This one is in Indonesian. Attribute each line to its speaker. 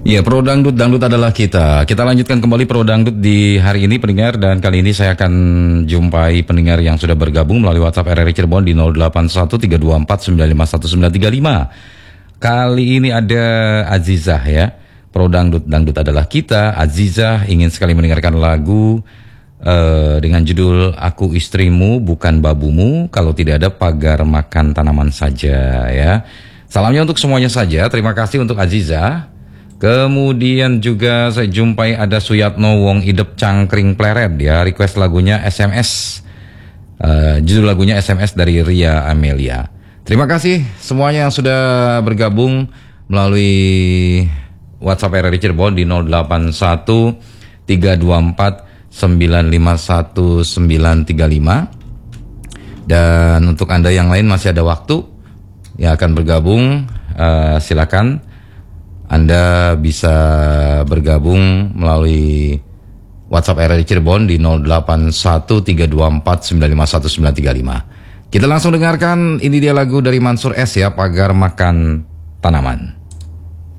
Speaker 1: Ya, Pro Dangdut, Dangdut adalah kita. Kita lanjutkan kembali Pro Dangdut di hari ini pendengar, dan kali ini saya akan jumpai pendengar yang sudah bergabung melalui WhatsApp RRI Cirebon di 081324954935. Kali ini ada Azizah ya. Pro Dangdut, Dangdut adalah kita. Azizah ingin sekali mendengarkan lagu dengan judul Aku Istrimu Bukan Babumu, kalau tidak ada pagar makan tanaman saja ya. Salamnya untuk semuanya saja. Terima kasih untuk Azizah. Kemudian juga saya jumpai ada Suyatno Wong Idep Cangkring Pleret ya, request lagunya SMS. Judul lagunya SMS dari Ria Amelia. Terima kasih semuanya yang sudah bergabung melalui WhatsApp RRI Cirebon di 081 324 951 935. Dan untuk Anda yang lain masih ada waktu yang akan bergabung, silakan Anda bisa bergabung melalui WhatsApp RRI Cirebon di 081324951935. Kita langsung dengarkan, ini dia lagu dari Mansur S ya, Pagar Makan Tanaman.